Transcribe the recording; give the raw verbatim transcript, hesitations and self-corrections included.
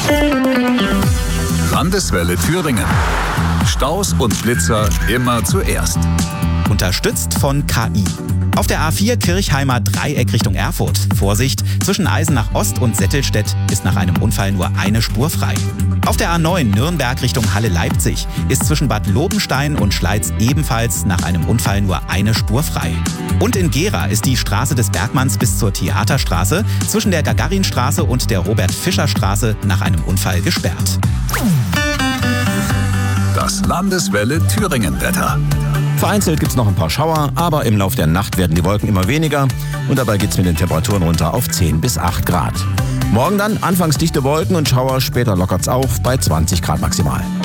Landeswelle Thüringen. Staus und Blitzer immer zuerst. Unterstützt von K I. Auf der A vier Kirchheimer Dreieck Richtung Erfurt. Vorsicht, zwischen Eisenach Ost und Settelstedt ist nach einem Unfall nur eine Spur frei. Auf der A neun Nürnberg Richtung Halle-Leipzig ist zwischen Bad Lobenstein und Schleiz ebenfalls nach einem Unfall nur eine Spur frei. Und in Gera ist die Straße des Bergmanns bis zur Theaterstraße zwischen der Gagarinstraße und der Robert-Fischer-Straße nach einem Unfall gesperrt. Das Landeswelle Thüringen-Wetter. Vereinzelt gibt es noch ein paar Schauer, aber im Lauf der Nacht werden die Wolken immer weniger und dabei geht es mit den Temperaturen runter auf zehn bis acht Grad. Morgen dann anfangs dichte Wolken und Schauer, später lockert's auf bei zwanzig Grad maximal.